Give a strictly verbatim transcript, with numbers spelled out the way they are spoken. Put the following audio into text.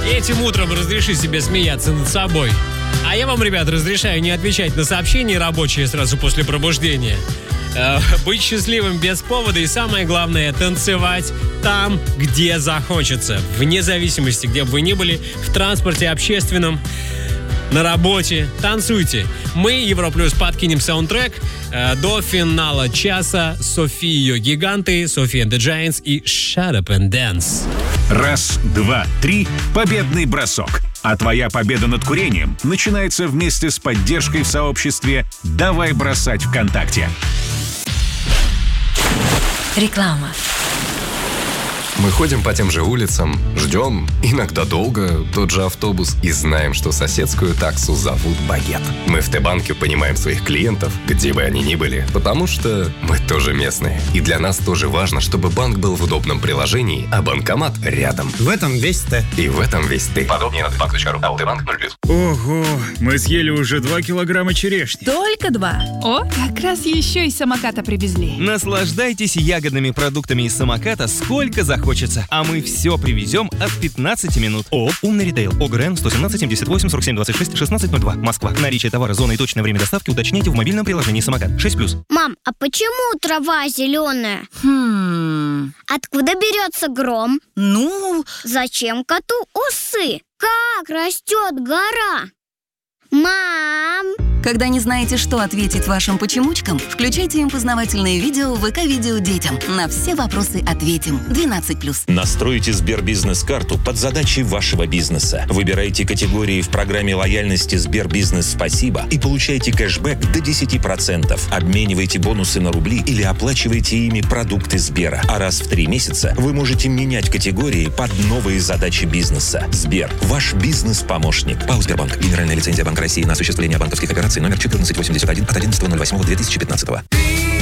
Этим утром разреши себе смеяться над собой. А я вам, ребят, разрешаю не отвечать на сообщения рабочие сразу после пробуждения. Э, быть счастливым без повода и, самое главное, танцевать там, где захочется. Вне зависимости, где бы вы ни были, в транспорте общественном, на работе. Танцуйте. Мы, Европлюс, подкинем саундтрек э, до финала часа. Софи и ее гиганты, Софи and the Giants и Shut Up and Dance. Раз, два, три. Победный бросок. А твоя победа над курением начинается вместе с поддержкой в сообществе «Давай бросать ВКонтакте». Реклама. Мы ходим по тем же улицам, ждем, иногда долго, тот же автобус и знаем, что соседскую таксу зовут Багет. Мы в Т-банке понимаем своих клиентов, где бы они ни были, потому что мы тоже местные. И для нас тоже важно, чтобы банк был в удобном приложении, а банкомат рядом. В этом весь Т. И в этом весь ты. Подробнее на тбанк точка ру. А у Т-банк ноль плюс. Ого, мы съели уже два килограмма черешни. Только два. О, как раз еще из самоката привезли. Наслаждайтесь ягодными продуктами из самоката сколько захочется. А мы все привезем от пятнадцати минут. О, умный ритейл. ОГРН сто семнадцать семьдесят восемь сорок семь двадцать шесть шестнадцать ноль два. Москва. Наличие товара, зоны и точное время доставки уточняйте в мобильном приложении «Самокат». шесть плюс. Мам, а почему трава зеленая? Хм... Откуда берется гром? Ну... Зачем коту усы? Как растет гора? Мам! Когда не знаете, что ответить вашим почемучкам, включайте им познавательные видео в ВК-видео детям. На все вопросы ответим. двенадцать плюс. Настройте Сбербизнес-карту под задачи вашего бизнеса. Выбирайте категории в программе лояльности Сбербизнес Спасибо и получайте кэшбэк до десять процентов. Обменивайте бонусы на рубли или оплачивайте ими продукты Сбера. А раз в три месяца вы можете менять категории под новые задачи бизнеса. Сбер – ваш бизнес-помощник. ПАО «Сбербанк». Генеральная лицензия Банка России на осуществление банковских операций номер четырнадцать восемьдесят один от одиннадцатого ноль восьмого две тысячи пятнадцатого.